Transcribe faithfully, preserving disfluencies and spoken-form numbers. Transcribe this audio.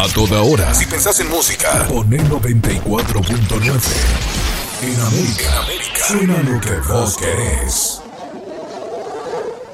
A toda hora. Si pensás en música, poné noventa y cuatro punto nueve. En América, en América, suena lo que vos querés.